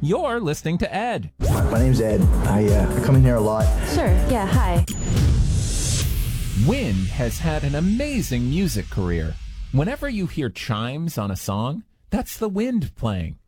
You're listening to Ed. My name's Ed. I come in here a lot. Sure, yeah, hi. Wind has had an amazing music career. Whenever you hear chimes on a song, that's the wind playing.